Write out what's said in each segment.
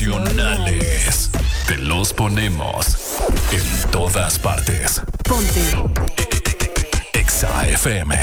nacionales. Te los ponemos en todas partes. Ponte Exa FM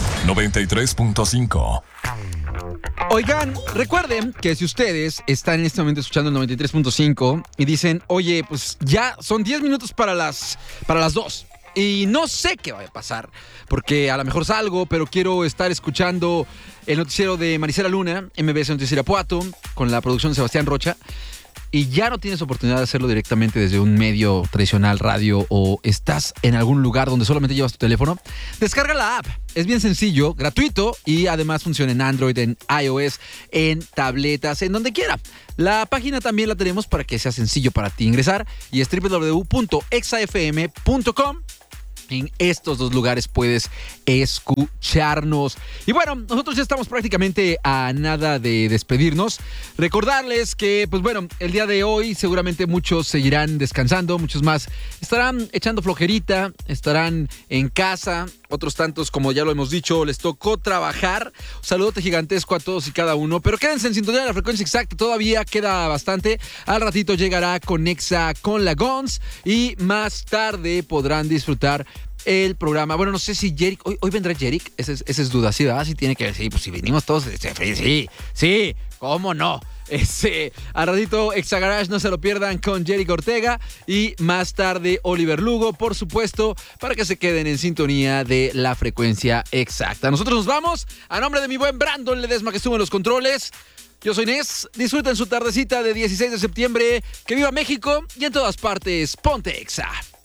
93.5. Oigan, recuerden que si ustedes están en este momento escuchando el 93.5 y dicen, oye, pues ya son 10 minutos para las 2 y no sé qué va a pasar, porque a lo mejor salgo, pero quiero estar escuchando el noticiero de Marisela Luna, MBS Noticiero Irapuato, con la producción de Sebastián Rocha, y ya no tienes oportunidad de hacerlo directamente desde un medio tradicional, radio, o estás en algún lugar donde solamente llevas tu teléfono, descarga la app. Es bien sencillo, gratuito, y además funciona en Android, en iOS, en tabletas, en donde quiera. La página también la tenemos para que sea sencillo para ti ingresar, y es www.exafm.com. En estos dos lugares puedes escucharnos. Y bueno, nosotros ya estamos prácticamente a nada de despedirnos. Recordarles que, pues bueno, el día de hoy seguramente muchos seguirán descansando, muchos más estarán echando flojerita, estarán en casa. Otros tantos, como ya lo hemos dicho, les tocó trabajar. Un saludote gigantesco a todos y cada uno. Pero quédense en sintonía de la frecuencia exacta. Todavía queda bastante. Al ratito llegará Conexa con la Gons. Y más tarde podrán disfrutar el programa. Bueno, no sé si Jeric... ¿Hoy vendrá Jeric? Esa es duda. ¿Sí, verdad? Sí tiene que... Sí, pues si venimos todos... Sí, ¿cómo no? Al ratito Exa Garage, no se lo pierdan, con Jeric Ortega, y más tarde Oliver Lugo, por supuesto, para que se queden en sintonía de la frecuencia exacta. Nosotros nos vamos, a nombre de mi buen Brandon Ledesma, que estuvo en los controles. Yo soy Nes, disfruten su tardecita de 16 de septiembre, que viva México, y en todas partes, ponte Exa.